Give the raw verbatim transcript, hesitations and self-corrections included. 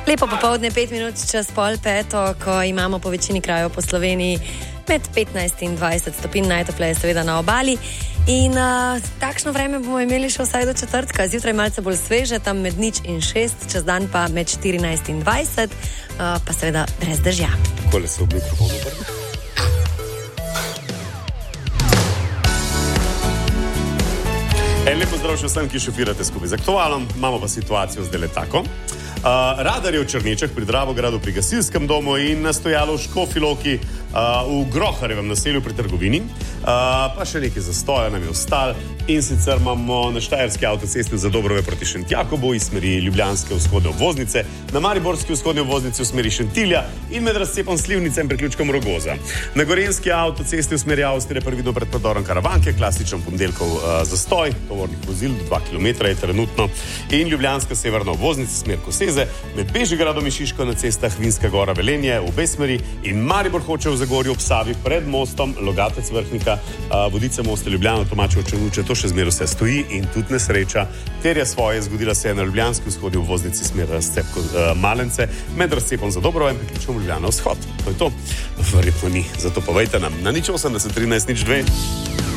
Lepo popoldne, pet minut čez pol peto, ko imamo po večini krajev po Sloveniji med petnajst in dvajset stopinj, najtopleje seveda na obali. In uh, takšno vreme bomo imeli še vsaj do četrtka, zjutraj malce bolj sveže, tam med nič in šest, čez dan pa med štirinajst in dvajset, uh, pa seveda brez dežja. Kole se v mikrofonu vrne. En lep pozdrav še vsem, ki šofirate skupaj z Aktualom. Imamo pa situacijo zdaj le tako. Uh, radar je v Črnečah pri Dravogradu pri gasilskem domu in nastojalo v Škofji Loki uh, v Groharjevem naselju pri trgovini. Uh, pa še nekaj zastoja nam je ostal in sicer imamo na štajerski avtocesti za Dobrove proti Šentjakobu iz smeri ljubljanske vzhodne obvoznice, na mariborski vzhodni obvoznici v smeri Šentilja in med razcepom Slivnice in priključkom Rogoza. Na gorenjski avtocesti v smeri Avstrije previdno pred predorom Karavanke, klasičen ponedeljkov uh, zastoj, tovornih vozil do dva kilometra je trenutno in ljubljanska severna obvoznica smer Koseze, med Bežigradom in Šiško na cestah Vinska Gora Velenje v obe smeri in Maribor Hoče v Zagorju ob Savi pred mostom Logatec Vrhnika, uh, Vodice Moste Ljubljana, Tomačevo Črnuče, to še zmeraj vse stoji in tudi nesreča. Terja svoje, zgodila se je na ljubljanski vzhodni obvoznici smer razcep uh, Malence, med razcepom za Dobrove in priključkom Ljubljana vzhod. To je to. Verjetno ni, zato povejte nam na nič osemdeset trinajst nič dve.